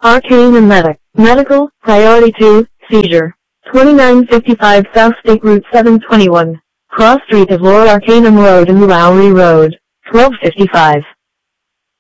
Arcane and Medical, Priority 2, Seizure. 2955 South State Route 721. Cross Street of Lord Arcanum Road and Lowry Road. 1255.